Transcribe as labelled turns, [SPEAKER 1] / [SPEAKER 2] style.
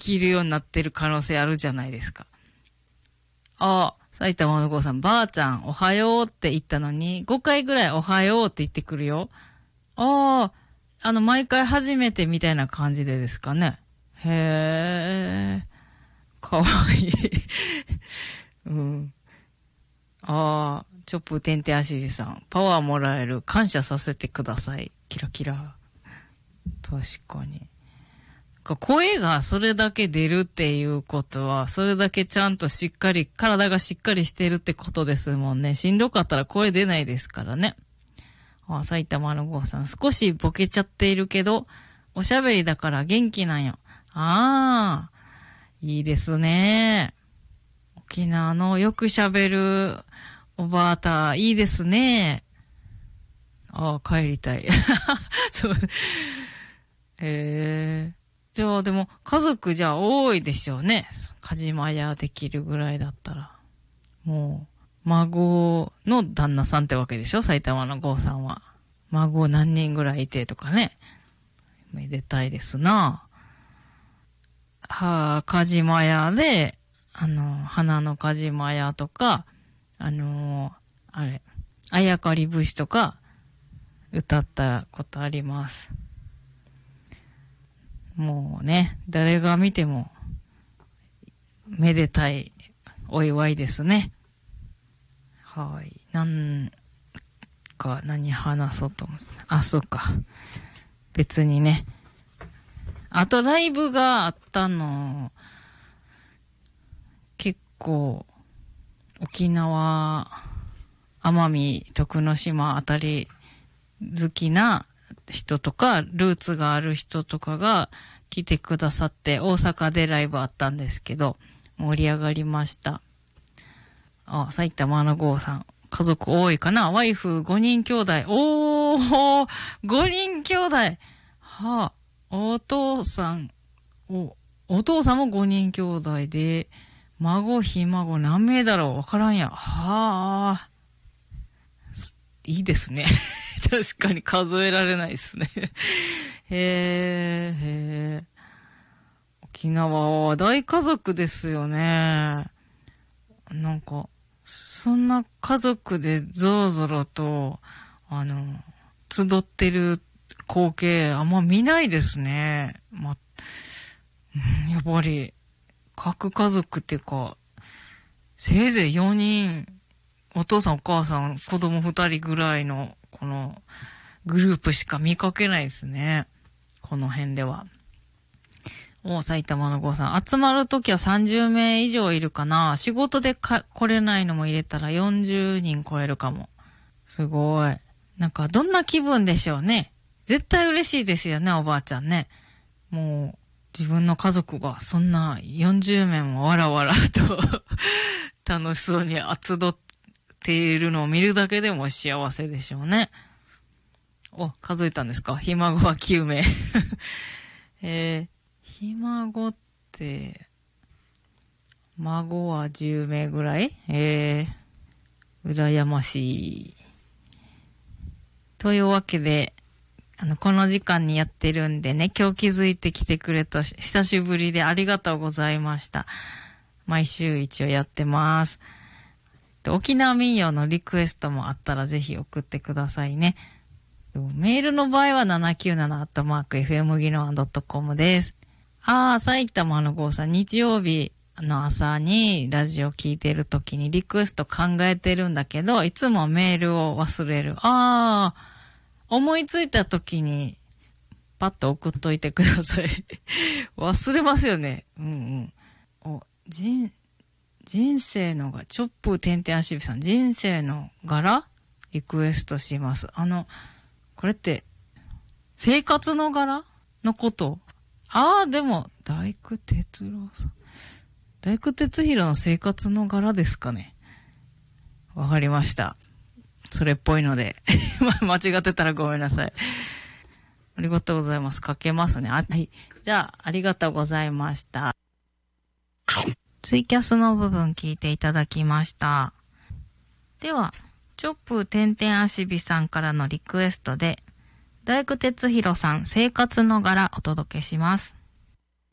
[SPEAKER 1] きるようになってる可能性あるじゃないですか。あ、埼玉の郷さん、ばあちゃん、おはようって言ったのに、5回ぐらいおはようって言ってくるよ。ああ、毎回初めてみたいな感じでですかね。へえ、かわいい。うん。ああ、チョップてんてん足指さん、パワーもらえる、感謝させてください。キラキラ。確かに。声がそれだけ出るっていうことは、それだけちゃんとしっかり、体がしっかりしてるってことですもんね。しんどかったら声出ないですからね。あ、埼玉の郷さん、少しボケちゃっているけど、おしゃべりだから元気なんよ。ああ、いいですね。沖縄のよくしゃべるおばあた、いいですね。ああ、帰りたい。そう。じゃあ、でも、家族じゃ多いでしょうね。かじまやできるぐらいだったら。もう、孫の旦那さんってわけでしょ、埼玉の郷さんは。孫何人ぐらいいてとかね。めでたいですな。はあ、かじまやで、花のかじまやとか、あれ、あやかり節とか、歌ったことあります。もうね、誰が見ても、めでたいお祝いですね。はい。何話そうと思って。あ、そうか。別にね。あとライブがあったの、結構、沖縄、奄美、徳之島あたり好きな人とか、ルーツがある人とかが来てくださって、大阪でライブあったんですけど、盛り上がりました。あ、埼玉の郷さん。家族多いかな？ワイフ5人兄弟。おー、5人兄弟。はあ、お父さんも5人兄弟で、孫、ひ孫何名だろう？わからんや。はあ、いいですね。確かに数えられないですね。へえ。沖縄は大家族ですよね。なんか、そんな家族でぞろぞろと、集ってる光景あんま見ないですね。やっぱり、核家族っていうか、せいぜい4人、お父さんお母さん、子供2人ぐらいの、この、グループしか見かけないですね。この辺では。埼玉の郷さん。集まるときは30名以上いるかな。仕事で来れないのも入れたら40人超えるかも。すごい。なんか、どんな気分でしょうね。絶対嬉しいですよね、おばあちゃんね。もう、自分の家族がそんな40名もわらわらと楽しそうに集っているのを見るだけでも幸せでしょうね。数えたんですか？ひ孫は9名。ひ孫って、孫は10名ぐらい？羨ましい。というわけで、この時間にやってるんでね、今日気づいてきてくれた久しぶりでありがとうございました。毎週一応やってます。沖縄民謡のリクエストもあったらぜひ送ってくださいね。メールの場合は 797@fm ぎのわ.com です。埼玉の郷さん、日曜日の朝にラジオ聞いてる時にリクエスト考えてるんだけど、いつもメールを忘れる。思いついた時にパッと送っといてください。忘れますよね。うんうん。人生のチョップてんてん足指さん、人生の柄リクエストします。これって、生活の柄のこと？でも、大工哲郎さん。大工哲弘の生活の柄ですかね。わかりました。それっぽいので。間違ってたらごめんなさい。ありがとうございます。かけますね。はい。じゃあ、ありがとうございました。ツイキャスの部分聞いていただきました。では、チョップてんてん足指さんからのリクエストで、大工哲弘さん生活の柄お届けします。